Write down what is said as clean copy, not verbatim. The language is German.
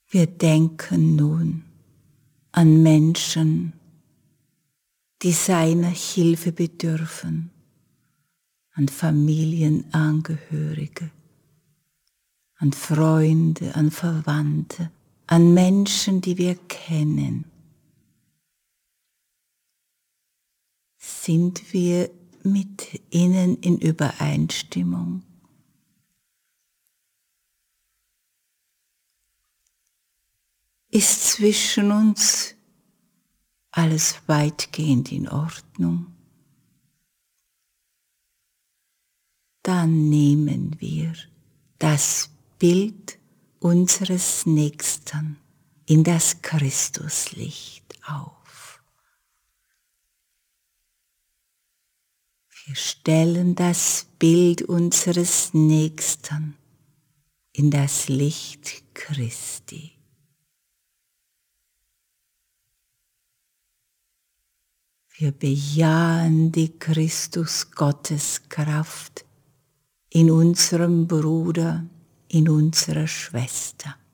Wir denken nun an Menschen, die seiner Hilfe bedürfen, an Familienangehörige, an Freunde, an Verwandte, an Menschen, die wir kennen. Sind wir mit ihnen in Übereinstimmung? Ist zwischen uns alles weitgehend in Ordnung? Dann nehmen wir das Bild unseres Nächsten in das Christuslicht auf. Wir stellen das Bild unseres Nächsten in das Licht Christi. Wir bejahen die Christus-Gottes-Kraft in unserem Bruder, in unserer Schwester.